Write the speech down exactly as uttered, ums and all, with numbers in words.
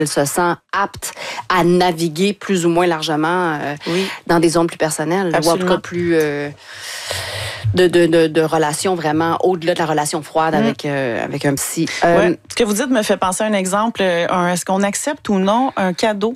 se sent apte à naviguer plus ou moins largement euh, oui. dans des zones plus personnelles, ou en tout cas plus euh, de, de, de, de relations vraiment au-delà de la relation froide mmh. avec, euh, avec un psy. Euh, ouais. Ce que vous dites me fait penser à un exemple. Un, est-ce qu'on accepte ou non un cadeau